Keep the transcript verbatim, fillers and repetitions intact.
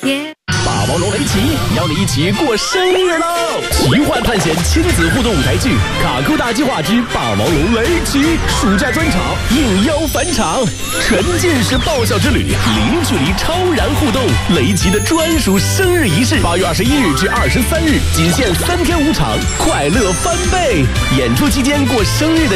霸王龙雷奇邀你一起过生日喽！奇幻探险亲子互动舞台剧《卡酷大计划之霸王龙雷奇》暑假专场应邀返场，沉浸式爆笑之旅，零距离超燃互动，雷奇的专属生日仪式，八月二十一日至二十三日，仅限三天五场，快乐翻倍！演出期间过生日的